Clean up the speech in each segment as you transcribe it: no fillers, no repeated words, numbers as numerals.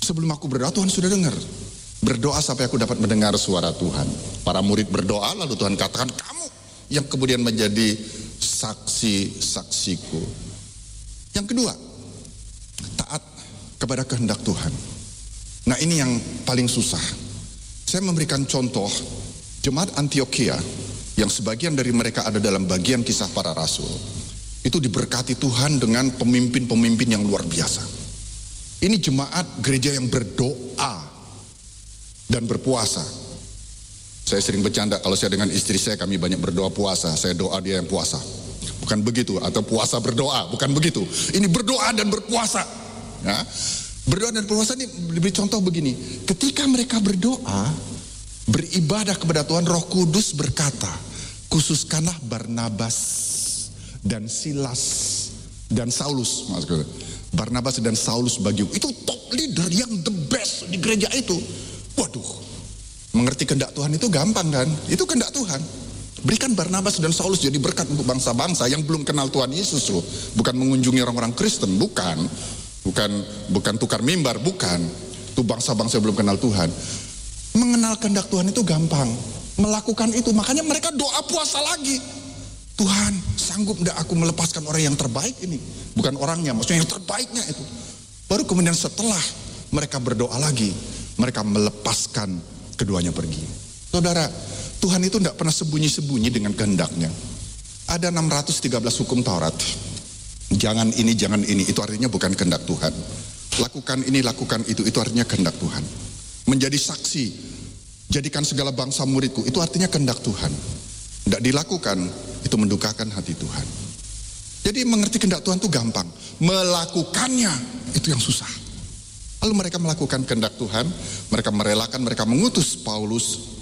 Sebelum aku berdoa, Tuhan sudah dengar. Berdoa sampai aku dapat mendengar suara Tuhan. Para murid berdoa, lalu Tuhan katakan, kamu yang kemudian menjadi saksi-saksiku. Yang kedua, taat kepada kehendak Tuhan. Nah, ini yang paling susah. Saya memberikan contoh jemaat Antioquia yang sebagian dari mereka ada dalam bagian Kisah Para Rasul. Itu diberkati Tuhan dengan pemimpin-pemimpin yang luar biasa. Ini jemaat gereja yang berdoa dan berpuasa. Saya sering bercanda kalau saya dengan istri saya, kami banyak berdoa puasa. Saya doa, dia yang puasa. Bukan begitu, atau puasa berdoa, bukan begitu. Ini berdoa dan berpuasa. Ya. Berdoa dan berpuasa ini lebih contoh begini. Ketika mereka berdoa, beribadah kepada Tuhan, Roh Kudus berkata, khususkanlah Barnabas dan Silas dan Saulus. Maksudnya, Barnabas dan Saulus bagiku. Itu top leader yang the best di gereja itu. Waduh, mengerti kehendak Tuhan itu gampang kan? Itu kehendak Tuhan. Berikan Barnabas dan Saulus jadi berkat untuk bangsa-bangsa yang belum kenal Tuhan Yesus loh. Bukan mengunjungi orang-orang Kristen, bukan tukar mimbar, bukan. Itu bangsa-bangsa yang belum kenal Tuhan. Mengenal kehendak Tuhan itu gampang. Melakukan itu, makanya mereka doa puasa lagi. Tuhan, sanggup enggak aku melepaskan orang yang terbaik ini? Bukan orangnya, maksudnya yang terbaiknya itu. Baru kemudian setelah mereka berdoa lagi, mereka melepaskan keduanya pergi. Saudara, Tuhan itu tidak pernah sembunyi-sembunyi dengan kehendaknya. Ada 613 hukum Taurat. Jangan ini, itu artinya bukan kehendak Tuhan. Lakukan ini, lakukan itu artinya kehendak Tuhan. Menjadi saksi, jadikan segala bangsa muridku, itu artinya kehendak Tuhan. Tidak dilakukan, itu mendukakan hati Tuhan. Jadi mengerti kehendak Tuhan itu gampang. Melakukannya, itu yang susah. Lalu mereka melakukan kehendak Tuhan, mereka merelakan, mereka mengutus Paulus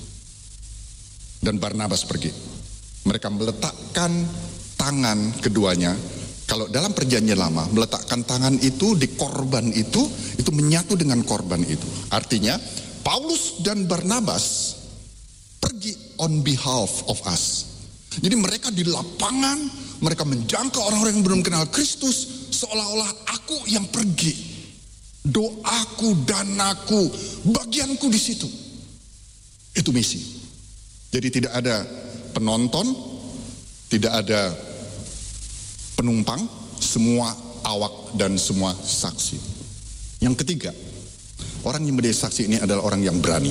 dan Barnabas pergi. Mereka meletakkan tangan keduanya. Kalau dalam perjanjian lama, meletakkan tangan itu di korban itu menyatu dengan korban itu. Artinya, Paulus dan Barnabas pergi on behalf of us. Jadi mereka di lapangan, mereka menjangkau orang-orang yang belum kenal Kristus, seolah-olah aku yang pergi. Doaku, danaku, bagianku di situ. Itu misi. Jadi tidak ada penonton, tidak ada penumpang, semua awak dan semua saksi. Yang ketiga, orang yang menjadi saksi ini adalah orang yang berani.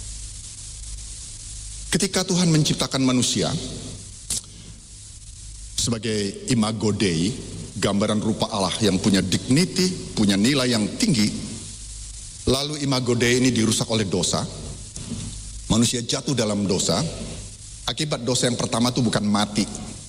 Ketika Tuhan menciptakan manusia sebagai imago Dei, gambaran rupa Allah yang punya dignity, punya nilai yang tinggi, lalu imago Dei ini dirusak oleh dosa. Manusia jatuh dalam dosa. Akibat dosa yang pertama itu bukan mati,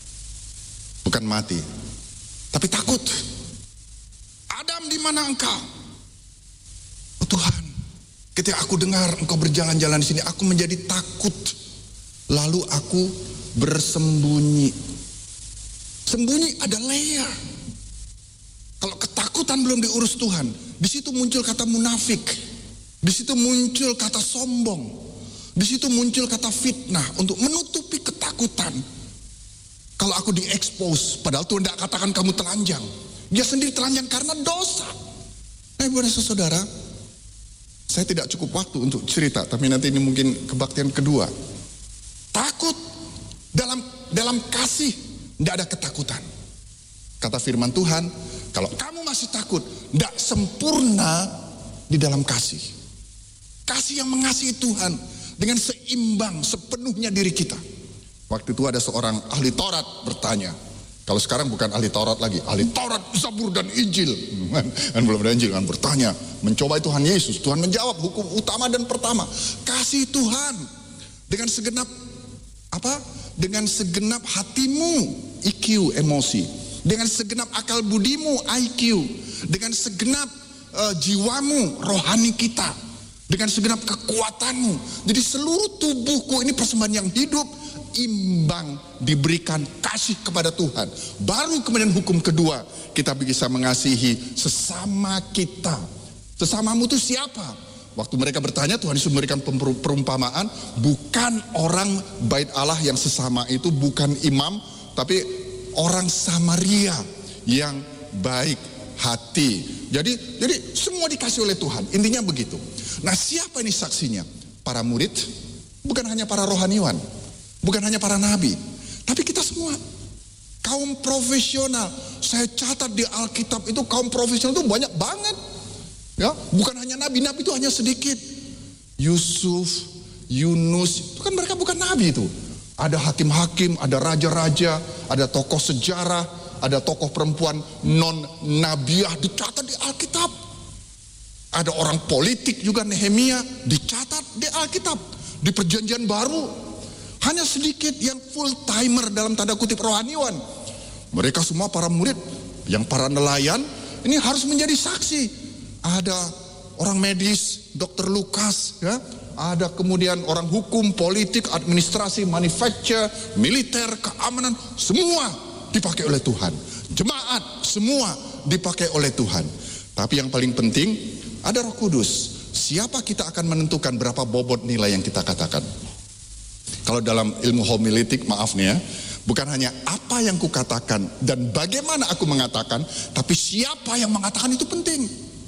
tapi takut. Adam, di mana engkau? Oh Tuhan, ketika aku dengar engkau berjalan-jalan di sini, aku menjadi takut. Lalu aku bersembunyi. Sembunyi ada layer. Kalau ketakutan belum diurus Tuhan, di situ muncul kata munafik, di situ muncul kata sombong, di situ muncul kata fitnah untuk menutupi ketakutan. Kalau aku diekspos, padahal Tuhan tidak katakan kamu telanjang, dia sendiri telanjang karena dosa. Nah, ibu dan saudara, saya tidak cukup waktu untuk cerita, tapi nanti ini mungkin kebaktian kedua. Takut dalam kasih, tidak ada ketakutan. Kata firman Tuhan, kalau kamu masih takut, tidak sempurna di dalam kasih. Kasih yang mengasihi Tuhan dengan seimbang sepenuhnya diri kita. Waktu itu ada seorang ahli Taurat bertanya. Kalau sekarang bukan ahli Taurat lagi, ahli Taurat, Zabur dan Injil. Kan belum ada Injil, kan bertanya, mencobai Tuhan Yesus. Tuhan menjawab hukum utama dan pertama, kasih Tuhan dengan segenap dengan segenap hatimu, IQ, emosi, dengan segenap akal budimu, IQ, dengan segenap jiwamu, rohani kita, dengan segenap kekuatanmu. Jadi seluruh tubuhku ini persembahan yang hidup, imbang, diberikan kasih kepada Tuhan. Baru kemudian hukum kedua, kita bisa mengasihi sesama kita. Sesamamu itu siapa? Waktu mereka bertanya, Tuhan Yesus memberikan perumpamaan, bukan orang bait Allah yang sesama itu, bukan imam, tapi orang Samaria yang baik hati. Jadi semua dikasih oleh Tuhan. Intinya begitu. Nah, siapa ini saksinya? Para murid, bukan hanya para rohaniwan, bukan hanya para nabi, tapi kita semua. Kaum profesional. Saya catat di Alkitab itu kaum profesional itu banyak banget. Ya, bukan hanya nabi-nabi itu hanya sedikit. Yusuf, Yunus, itu kan mereka bukan nabi itu. Ada hakim-hakim, ada raja-raja, ada tokoh sejarah, ada tokoh perempuan non-nabiah dicatat di Alkitab. Ada orang politik juga, Nehemia, dicatat di Alkitab. Di Perjanjian Baru hanya sedikit yang full timer dalam tanda kutip rohaniwan. Mereka semua para murid, yang para nelayan, ini harus menjadi saksi. Ada orang medis, Dr. Lukas, ya. Ada kemudian orang hukum, politik, administrasi, manufacture, militer, keamanan, semua dipakai oleh Tuhan. Jemaat, semua dipakai oleh Tuhan. Tapi yang paling penting, ada Roh Kudus. Siapa kita akan menentukan berapa bobot nilai yang kita katakan. Kalau dalam ilmu homiletik, maaf nih ya, bukan hanya apa yang kukatakan dan bagaimana aku mengatakan, tapi siapa yang mengatakan itu penting.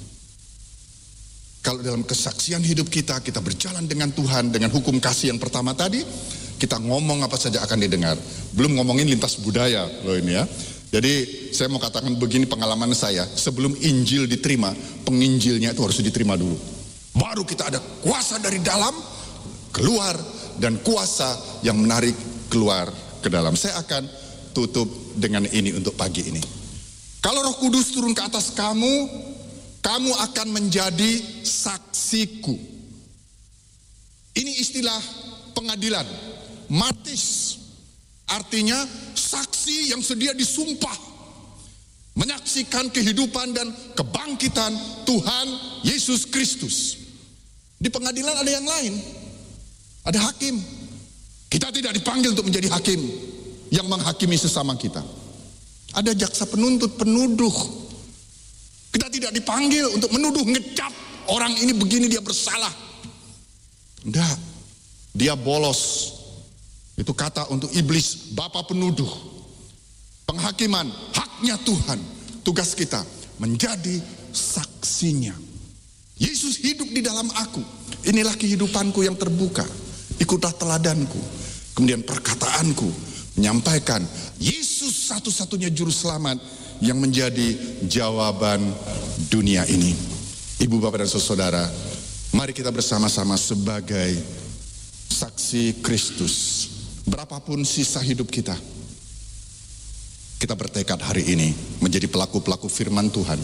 Kalau dalam kesaksian hidup kita berjalan dengan Tuhan, dengan hukum kasih yang pertama tadi, kita ngomong apa saja akan didengar. Belum ngomongin lintas budaya loh ini ya. Jadi saya mau katakan begini pengalaman saya, sebelum Injil diterima, penginjilnya itu harus diterima dulu. Baru kita ada kuasa dari dalam keluar dan kuasa yang menarik keluar ke dalam. Saya akan tutup dengan ini untuk pagi ini. Kalau Roh Kudus turun ke atas kamu, kamu akan menjadi saksiku. Ini istilah pengadilan, martis. Artinya saksi yang sedia disumpah, menyaksikan kehidupan dan kebangkitan Tuhan Yesus Kristus. Di pengadilan ada yang lain. Ada hakim. Kita tidak dipanggil untuk menjadi hakim yang menghakimi sesama kita. Ada jaksa penuntut, penuduh. Kita tidak dipanggil untuk menuduh, ngecap orang ini begini, dia bersalah. Enggak. Dia bolos. Itu kata untuk iblis, bapak penuduh. Penghakiman, haknya Tuhan. Tugas kita menjadi saksinya. Yesus hidup di dalam aku. Inilah kehidupanku yang terbuka. Ikutlah teladanku. Kemudian perkataanku menyampaikan Yesus satu-satunya juru selamat yang menjadi jawaban dunia ini. Ibu, bapak, dan saudara, mari kita bersama-sama sebagai saksi Kristus. Berapapun sisa hidup kita, kita bertekad hari ini menjadi pelaku-pelaku firman Tuhan,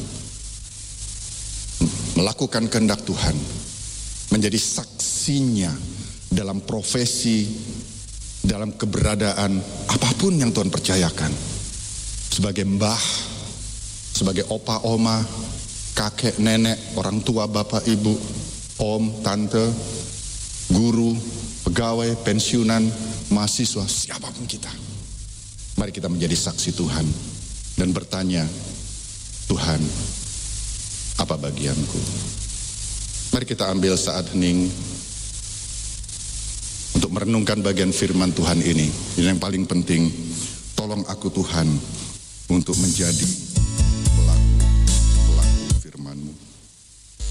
melakukan kehendak Tuhan, menjadi saksinya dalam profesi, dalam keberadaan apapun yang Tuhan percayakan. Sebagai mbah, sebagai opa, oma, kakek, nenek, orang tua, bapak, ibu, om, tante, guru, pegawai, pensiunan, mahasiswa, siapapun kita. Mari kita menjadi saksi Tuhan dan bertanya, Tuhan, apa bagianku? Mari kita ambil saat hening untuk merenungkan bagian firman Tuhan ini. Ini yang paling penting. Tolong aku Tuhan untuk menjadi